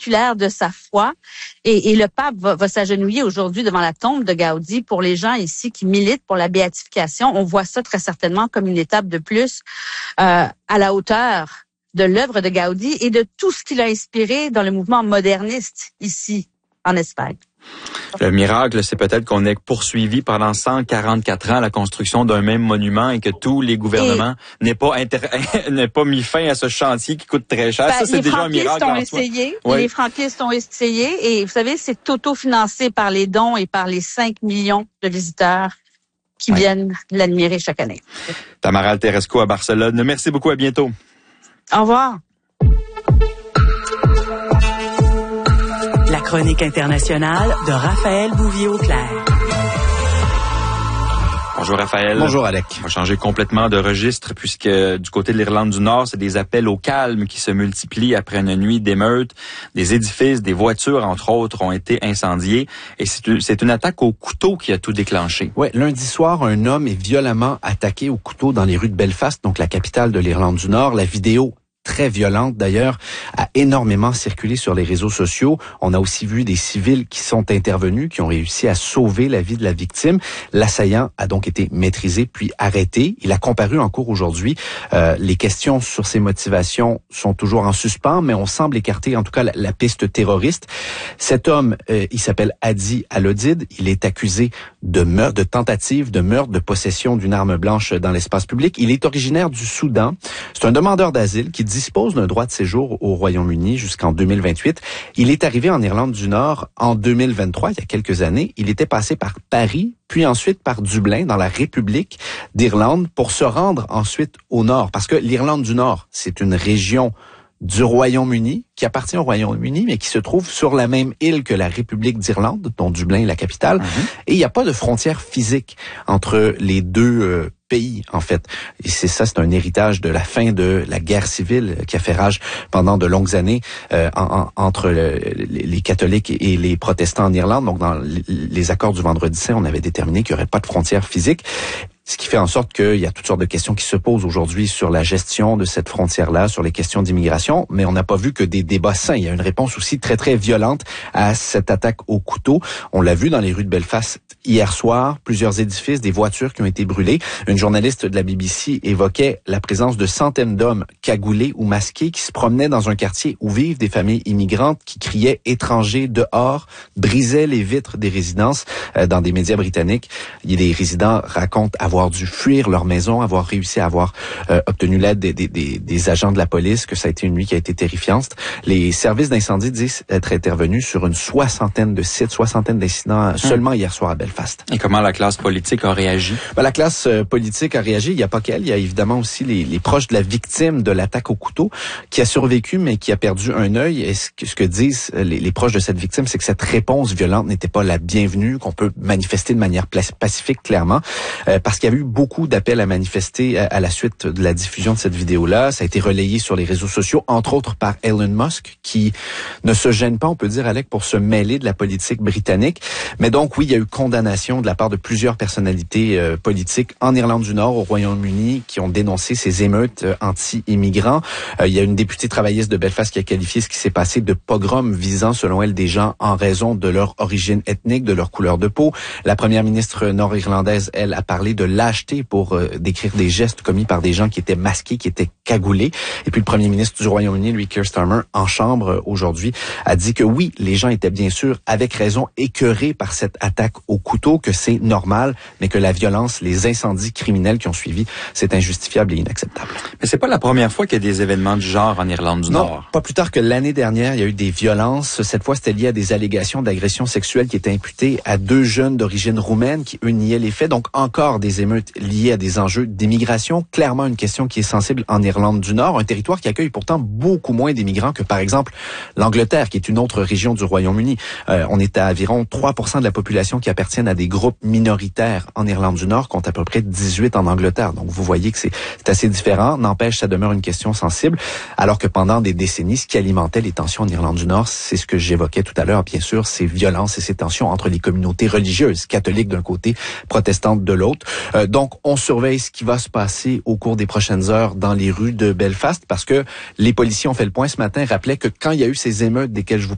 oculaire de sa foi. Et le pape va s'agenouiller aujourd'hui devant la tombe de Gaudi. Pour les gens ici qui militent pour la béatification, on voit ça très certainement comme une étape de plus à la hauteur de l'œuvre de Gaudi et de tout ce qu'il a inspiré dans le mouvement moderniste ici en Espagne. Le miracle, c'est peut-être qu'on ait poursuivi pendant 144 ans la construction d'un même monument et que tous les gouvernements n'aient pas mis fin à ce chantier qui coûte très cher. Ça, c'est déjà un miracle en soi. Les franquistes ont essayé et vous savez, c'est auto-financé par les dons et par les 5 millions de visiteurs qui viennent l'admirer chaque année. Tamara Alterescu à Barcelone. Merci beaucoup, à bientôt. Au revoir. La chronique internationale de Raphaël Bouvier-Auclair. Bonjour Raphaël. Bonjour Alec. On va changer complètement de registre puisque du côté de l'Irlande du Nord, c'est des appels au calme qui se multiplient après une nuit d'émeutes. Des édifices, des voitures, entre autres, ont été incendiés. Et c'est une attaque au couteau qui a tout déclenché. Ouais, lundi soir, un homme est violemment attaqué au couteau dans les rues de Belfast, donc la capitale de l'Irlande du Nord. La vidéo, très violente d'ailleurs, a énormément circulé sur les réseaux sociaux. On a aussi vu des civils qui sont intervenus, qui ont réussi à sauver la vie de la victime. L'assaillant a donc été maîtrisé puis arrêté. Il a comparu en cours aujourd'hui. Les questions sur ses motivations sont toujours en suspens, mais on semble écarter en tout cas la piste terroriste. Cet homme, il s'appelle Hadi Alodid. Il est accusé de meurtre, de tentative de meurtre, de possession d'une arme blanche dans l'espace public. Il est originaire du Soudan. C'est un demandeur d'asile qui dispose d'un droit de séjour au Royaume-Uni jusqu'en 2028. Il est arrivé en Irlande du Nord en 2023, il y a quelques années. Il était passé par Paris, puis ensuite par Dublin, dans la République d'Irlande, pour se rendre ensuite au Nord. Parce que l'Irlande du Nord, c'est une région du Royaume-Uni, qui appartient au Royaume-Uni, mais qui se trouve sur la même île que la République d'Irlande, dont Dublin est la capitale. Et il n'y a pas de frontière physique entre les deux pays, en fait. Et c'est un héritage de la fin de la guerre civile qui a fait rage pendant de longues années entre les catholiques et les protestants en Irlande. Donc, dans les accords du Vendredi Saint, on avait déterminé qu'il n'y aurait pas de frontière physique. Ce qui fait en sorte qu'il y a toutes sortes de questions qui se posent aujourd'hui sur la gestion de cette frontière-là, sur les questions d'immigration, mais on n'a pas vu que des débats sains. Il y a une réponse aussi très, très violente à cette attaque au couteau. On l'a vu dans les rues de Belfast hier soir, plusieurs édifices, des voitures qui ont été brûlées. Une journaliste de la BBC évoquait la présence de centaines d'hommes cagoulés ou masqués qui se promenaient dans un quartier où vivent des familles immigrantes, qui criaient « étrangers dehors », brisaient les vitres des résidences. Dans des médias britanniques, des résidents racontent avoir dû fuir leur maison, avoir réussi à avoir obtenu l'aide des agents de la police, que ça a été une nuit qui a été terrifiante. Les services d'incendie disent être intervenus sur une soixantaine de sites, soixantaine d'incidents seulement hier soir à Belfast. Et comment la classe politique a réagi? La classe politique a réagi. Il n'y a pas qu'elle. Il y a évidemment aussi les proches de la victime de l'attaque au couteau qui a survécu, mais qui a perdu un œil. Et ce que disent les proches de cette victime, c'est que cette réponse violente n'était pas la bienvenue, qu'on peut manifester de manière pacifique, clairement, parce qu'il y avait eu beaucoup d'appels à manifester à la suite de la diffusion de cette vidéo-là. Ça a été relayé sur les réseaux sociaux, entre autres par Elon Musk, qui ne se gêne pas, on peut dire, Alec, pour se mêler de la politique britannique. Mais donc, oui, il y a eu condamnation de la part de plusieurs personnalités politiques en Irlande du Nord, au Royaume-Uni, qui ont dénoncé ces émeutes anti-immigrants. Il y a une députée travailliste de Belfast qui a qualifié ce qui s'est passé de pogrom visant, selon elle, des gens en raison de leur origine ethnique, de leur couleur de peau. La première ministre nord-irlandaise, elle, a parlé de lâcheté pour décrire des gestes commis par des gens qui étaient masqués, qui étaient cagoulés. Et puis le premier ministre du Royaume-Uni, lui, Keir Starmer, en chambre aujourd'hui, a dit que oui, les gens étaient bien sûr, avec raison, écœurés par cette attaque au couteau, que c'est normal, mais que la violence, les incendies criminels qui ont suivi, c'est injustifiable et inacceptable. Mais c'est pas la première fois qu'il y a des événements du genre en Irlande du Nord. Non, pas plus tard que l'année dernière, il y a eu des violences. Cette fois, c'était lié à des allégations d'agression sexuelle qui étaient imputées à 2 jeunes d'origine roumaine qui, eux, niaient les faits. Donc, encore des émeutes liées à des enjeux d'immigration. Clairement, une question qui est sensible en Irlande du Nord, un territoire qui accueille pourtant beaucoup moins d'immigrants que, par exemple, l'Angleterre, qui est une autre région du Royaume-Uni. On est à environ 3% de la population qui appartiennent à des groupes minoritaires en Irlande du Nord, contre à peu près 18 en Angleterre. Donc, vous voyez que c'est assez différent. N'empêche, ça demeure une question sensible, alors que pendant des décennies, ce qui alimentait les tensions en Irlande du Nord, c'est ce que j'évoquais tout à l'heure, bien sûr, ces violences et ces tensions entre les communautés religieuses, catholiques d'un côté, protestantes de l'autre. Donc, on surveille ce qui va se passer au cours des prochaines heures dans les rues de Belfast, parce que les policiers ont fait le point ce matin, rappelaient que quand il y a eu ces émeutes desquelles je vous